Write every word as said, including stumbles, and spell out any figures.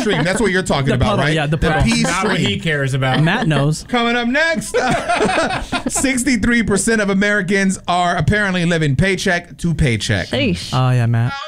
stream. That's what you're talking The about, puddle, right? yeah, the puddle. P Not what stream. he cares about. Matt knows. Coming up next, sixty-three percent of Americans are apparently living paycheck to paycheck. Sheesh. Oh, yeah, Matt.